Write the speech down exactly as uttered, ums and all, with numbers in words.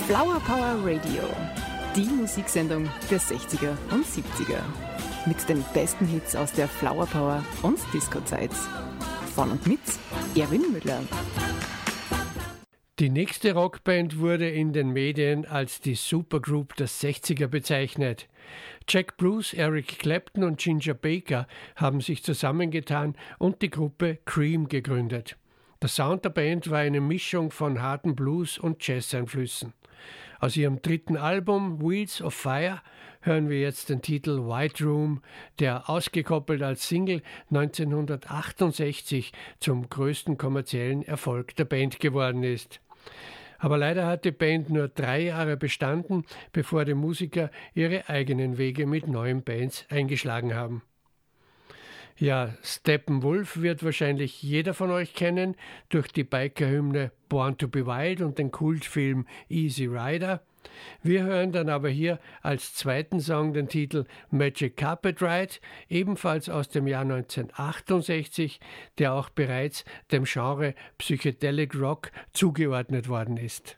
Flower Power Radio, die Musiksendung der sechziger und siebziger. Mit den besten Hits aus der Flower Power und Disco-Zeit. Von und mit Erwin Müller. Die nächste Rockband wurde in den Medien als die Supergroup der sechziger bezeichnet. Jack Bruce, Eric Clapton und Ginger Baker haben sich zusammengetan und die Gruppe Cream gegründet. Der Sound der Band war eine Mischung von harten Blues- und Jazz-Einflüssen. Aus ihrem dritten Album Wheels of Fire hören wir jetzt den Titel White Room, der ausgekoppelt als Single neunzehnhundertachtundsechzig zum größten kommerziellen Erfolg der Band geworden ist. Aber leider hat die Band nur drei Jahre bestanden, bevor die Musiker ihre eigenen Wege mit neuen Bands eingeschlagen haben. Ja, Steppenwolf wird wahrscheinlich jeder von euch kennen durch die Biker-Hymne Born to be Wild und den Kultfilm Easy Rider. Wir hören dann aber hier als zweiten Song den Titel Magic Carpet Ride, ebenfalls aus dem Jahr neunzehnhundertachtundsechzig, der auch bereits dem Genre Psychedelic Rock zugeordnet worden ist.